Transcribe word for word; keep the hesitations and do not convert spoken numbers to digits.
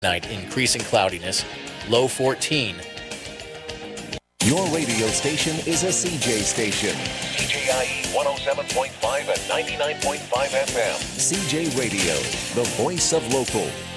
Night, increasing cloudiness, low fourteen. Your radio station is a C J station. C J I E one oh seven point five and ninety-nine point five F M. C J Radio, the voice of local.